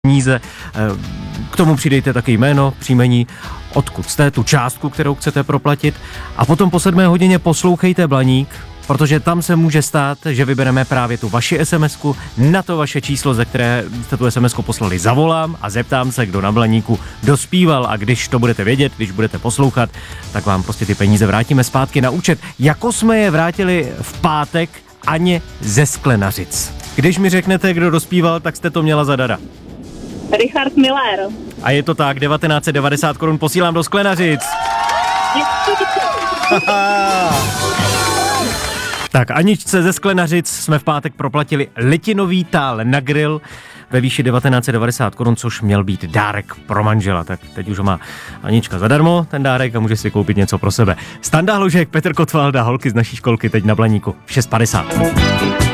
peníze. K tomu přidejte taky jméno, příjmení, odkud jste, tu částku, kterou chcete proplatit. A potom po 7 hodině poslouchejte Blaník, protože tam se může stát, že vybereme právě tu vaši SMS-ku, na to vaše číslo, ze které jste tu SMS-ku poslali, zavolám a zeptám se, kdo na Blaníku dospíval, a když to budete vědět, když budete poslouchat, tak vám prostě ty peníze vrátíme zpátky na účet, jako jsme je vrátili v pátek Aně ze Sklenařic. Když mi řeknete, kdo dospíval, tak jste to měla zadara. Richard Miller. A je to tak, 1990 korun posílám do Sklenařic. Tak, Aničce ze Sklenařic jsme v pátek proplatili litinový tál na grill ve výši 1990 korun, což měl být dárek pro manžela. Tak teď už ho má Anička zadarmo, ten dárek, a může si koupit něco pro sebe. Standa Hložek, Petr Kotvalda, holky z naší školky teď na Blaníku v 6:50.